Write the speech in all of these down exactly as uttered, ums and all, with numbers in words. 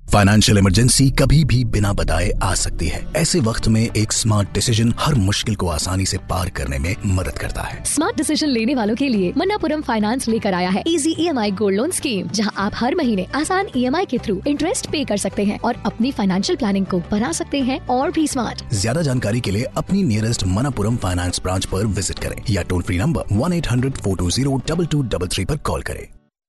Financial emergency कभी भी बिना बताए आ सकती है। ऐसे वक्त में एक स्मार्ट डिसीजन हर मुश्किल को आसानी से पार करने में मदद करता है। स्मार्ट डिसीजन लेने वालों के लिए मन्नापुरम फाइनेंस लेकर आया है easy EMI gold loan scheme, जहां आप हर महीने आसान ईएमआई के थ्रू इंटरेस्ट पे कर सकते हैं और अपनी फाइनेंशियल प्लानिंग को बना सकते हैं और भी स्मार्ट। ज्यादा जानकारी के लिए अपनी नियरेस्ट मन्नापुरम फाइनेंस ब्रांच पर विजिट करें या toll free number one eight hundred four to zero double two double three पर कॉल करें।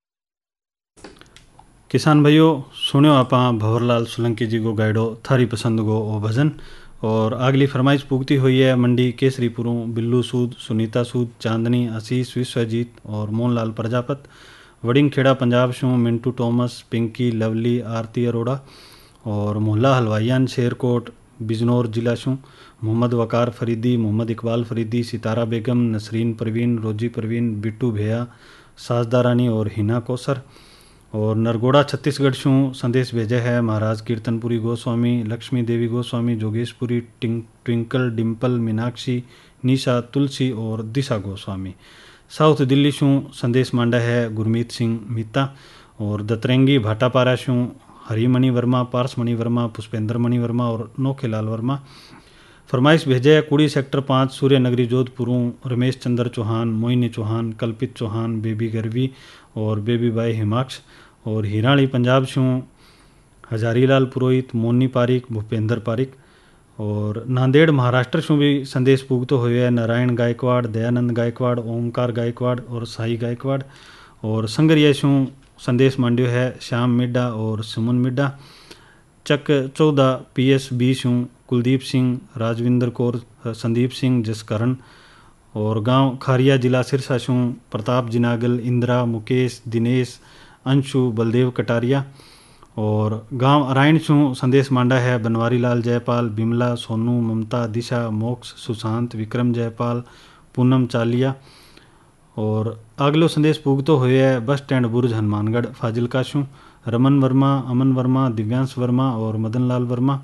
किसान भाइयों, सुनो आप भंवरलाल सोलंकी जी को गाइडो थारी पसंद गो ओ भजन। और अगली फरमाइश पुगती हुई है मंडी केसरीपुरों बिल्लू सूद, सुनीता सूद, चांदनी, आशीष, विश्वजीत और मोहनलाल प्रजापत। वडिंग खेड़ा पंजाब शू मिंटू टॉमस, पिंकी, लवली, आरती अरोड़ा और मोहल्ला हलवाईयान शेरकोट बिजनौर जिला शू मोहम्मद वकार फरीदी, मोहम्मद इकबाल फरीदी, सितारा बेगम, नसरीन परवीन, रोजी परवीन, बिट्टू भैया, साजदा रानी और हिना कौसर। और नरगोड़ा छत्तीसगढ़ शू संदेश भेजे है महाराज कीर्तनपुरी गोस्वामी, लक्ष्मी देवी गोस्वामी, जोगेशपुरी, ट्विंकल, डिम्पल, मीनाक्षी, निशा, तुलसी और दिशा गोस्वामी। साउथ दिल्ली शू संदेश मांडा है गुरमीत सिंह मीता। और दतरंगी भाटापारा शू हरिमणि वर्मा, पारसमणि वर्मा, पुष्पेंद्र मणि वर्मा और नोखेलाल वर्मा। फरमाइश भेजे है कुड़ी सेक्टर पाँच सूर्य नगरी जोधपुरों रमेश चंद्र चौहान, मोहिनी चौहान, कल्पित चौहान, बेबी गरवी और बेबी बाई हिमाक्ष। और हिराणी पंजाब शू हजारीलाल पुरोहित, मोनी पारिक, भूपेंद्र पारिक। और नांदेड़ महाराष्ट्र शू भी संदेश पुगतो हुए है नारायण गायकवाड़, दयानंद गायकवाड़, ओमकार गायकवाड़ और साई गायकवाड़। और संगरिया शू संदेश मांड्यो है श्याम मिड्डा और सुमन मिड्डा। चक चौदह पी एस बी शू कुलदीप सिंह, राजविंदर कौर, संदीप सिंह, जसकरण। और गांव खारिया जिला सिरसा शू प्रताप जिनागल, इंदिरा, मुकेश, दिनेश, अंशु, बलदेव कटारिया। और गांव अरायण शू संदेश मांडा है बनवारी लाल जयपाल, बिमला, सोनू, ममता, दिशा, मोक्ष, सुशांत, विक्रम जयपाल, पूनम चालिया। और अगलो संदेश पुगतो हुए है बस स्टैंड बुर्ज हनुमानगढ़ फाजिलका शू रमन वर्मा, अमन वर्मा, दिव्यांश वर्मा और मदन लाल वर्मा।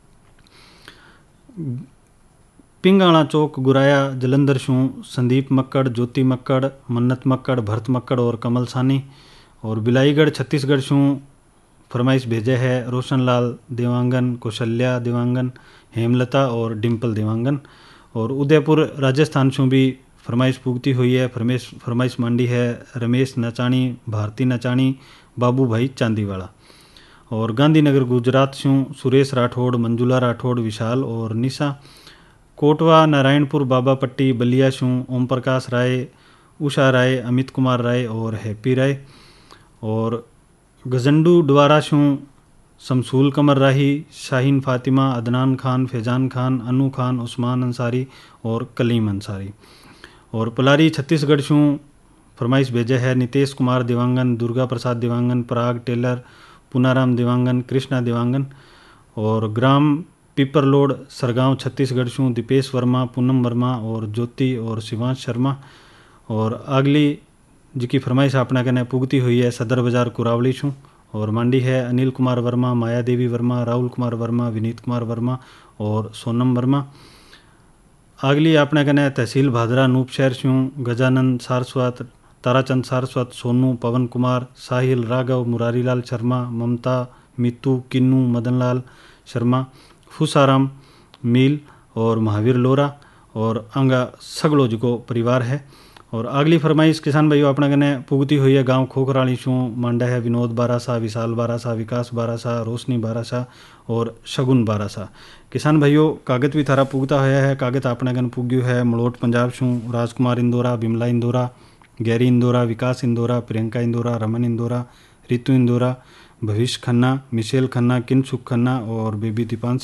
पिंगाणा चौक गुराया जलंधर शू संदीप मक्कड़, ज्योति मक्कड़, मन्नत मक्कड़, भरत मक्कड़ और कमल सानी। और बिलाईगढ़ छत्तीसगढ़ शू फरमाइश भेजे है रोशनलाल देवांगन, कौशल्या देवांगन, हेमलता और डिम्पल देवांगन। और उदयपुर राजस्थान शू भी फरमाइश पुगती हुई है। फरमाइश फरमाइश मांडी है रमेश नचाणी, भारती नचाणी, बाबू भाई चांदीवाला। और गांधीनगर गुजरात शू सुरेश राठौड़, मंजुला राठौड़, विशाल और निशा। कोटवा नारायणपुर बाबा पट्टी बलिया शू ओम प्रकाश राय, उषा राय, अमित कुमार राय और हैप्पी राय। और गजंडू द्वारा शू शमसूल कमर राही, शाहीन फातिमा, अदनान खान, फैजान खान, अनु खान, उस्मान अंसारी और कलीम अंसारी। और पलारी छत्तीसगढ़ शू फरमाइश भेजे है नितेश कुमार देवांगन, दुर्गा प्रसाद देवांगन, पराग टेलर, पुनाराम देवांगन, कृष्णा देवांगन। और ग्राम पिपरलोड सरगांव छत्तीसगढ़ शू दीपेश वर्मा, पूनम वर्मा और ज्योति और शिवांश शर्मा। और अगली जी की फरमाइश अपना कहने पुगती हुई है सदर बाजार कुरावली शू और मांडी है अनिल कुमार वर्मा, माया देवी वर्मा, राहुल कुमार वर्मा, विनीत कुमार वर्मा और सोनम वर्मा। अगली अपना कहने तहसील भादरा नूप शहर शू गजानंद सारस्वत, ताराचंद सारस्वत, सोनू, पवन कुमार, साहिल, राघव, मुरारीलाल शर्मा, ममता, मितू, किन्नू, मदनलाल शर्मा, फूसाराम मील और महावीर लोरा और अंगा सगलो जी को परिवार है। और अगली फरमाइश किसान भाइयों अपना कहने पुगती हुई है गांव खोखराली शू मांडा है विनोद बारासा, विशाल बारासा, विकास बारासा, रोशनी बारासा और शगुन बारासा। किसान भाइयों कागत भी थारा पुगता होया है। कागत अपना कहने पुग्यू है मलोट पंजाब शू राजकुमार इंदौरा, बिमला इंदौरा, गैरी इंदौरा, विकास इंदौरा, प्रियंका इंदौरा, रमन इंदौरा, रितु इंदौरा, भविष्य खन्ना, मिशेल खन्ना, किनसुख खन्ना और बेबी दीपांश